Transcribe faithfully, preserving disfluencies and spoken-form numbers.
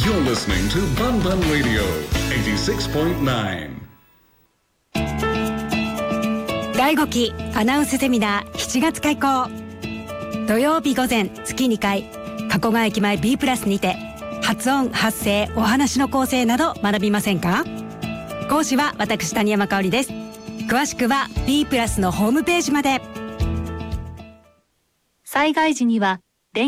You're listening to Banban Radio eighty-six point nine。 だいごきアナウンスセミナーしちがつ開講。土曜日午前月にかい、加古川駅前 B プラスにて発音、発声、お話の構成など学びませんか？講師は私谷山香織です。詳しくは B プラスのホームページまで。 災害時には